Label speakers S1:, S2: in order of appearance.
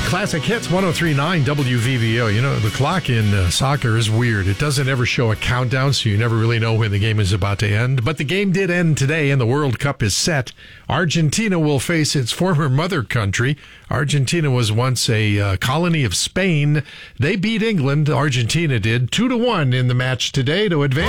S1: Classic Hits 103.9 WVVO. You know, the clock in soccer is weird. It doesn't ever show a countdown, so you never really know when the game is about to end. But the game did end today, and the World Cup is set. Argentina will face its former mother country. Argentina was once a colony of Spain. They beat England, Argentina did, 2-1 in the match today to advance.